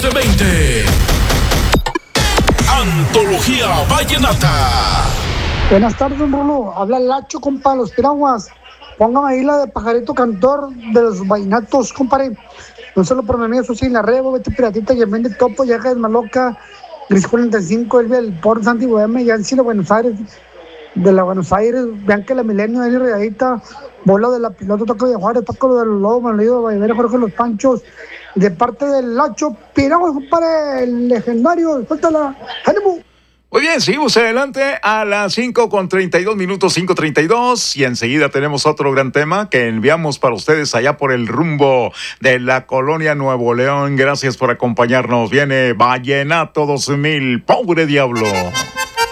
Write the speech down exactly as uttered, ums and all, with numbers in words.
doce veinte. Antología Vallenata. Buenas tardes, don Rulo. Habla Lacho, compa, los piraguas. Póngame ahí la de Pajarito Cantor de los vallenatos, compadre. No solo por mi amigo Susi Larrebo, Vete Piratita, Yemén de Topo, Yaja de Maloca, Gris cuarenta y cinco, Elvia del Port, Santi Boheme, Yancy de Buenos Aires, de la Buenos Aires, Bianca la Milenio, Dani Regadita, Bola de la Piloto, Taco de Juárez, Taco de los Lobos, Manolido, Valladera, Jorge Los Panchos, de parte del Lacho Piraguas, compadre, el legendario. Suéltala, ánimo. Muy bien, seguimos adelante a las cinco con treinta y dos minutos, cinco treinta y dos, y enseguida tenemos otro gran tema que enviamos para ustedes allá por el rumbo de la colonia Nuevo León. Gracias por acompañarnos. Viene Vallenato dos mil, Pobre Diablo.